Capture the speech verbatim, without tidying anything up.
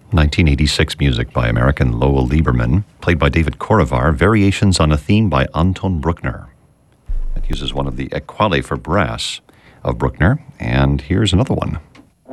nineteen eighty-six music by American Lowell Lieberman, played by David Korovar, variations on a theme by Anton Bruckner. It uses one of the Equale for brass of Bruckner, and here's another one.